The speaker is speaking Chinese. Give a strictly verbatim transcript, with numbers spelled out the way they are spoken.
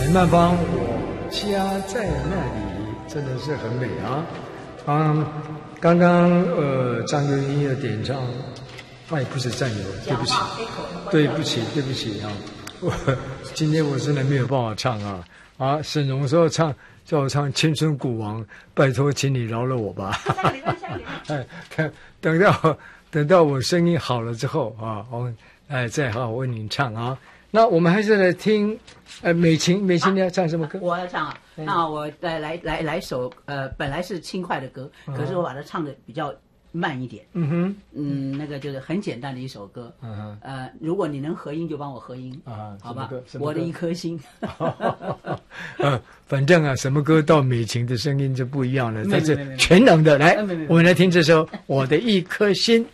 南曼邦，我家在那里，真的是很美啊！啊，刚刚呃，张幼英的点唱，哎，不是战友，对不起，对不起，对不起啊！我今天我真的没有办法唱啊！啊，沈荣说唱叫我唱《青春古王》，拜托，请你饶了我吧！ 下个礼拜，下个礼拜。 哎，看等到等到我声音好了之后啊，我哎再好好为您唱啊。那我们还是来听，呃，美琴，美琴你要唱什么歌？ 啊、我要唱啊，嗯、那我来来来来首，呃，本来是轻快的歌，嗯、可是我把它唱的比较慢一点。 嗯哼， 嗯，那个就是很简单的一首歌。嗯哼，呃，如果你能合音就帮我合音啊，好吧？我的一颗心。 呃，反正啊，什么歌到美琴的声音就不一样了，它是全能的。来，我们来听这首《我的一颗心》。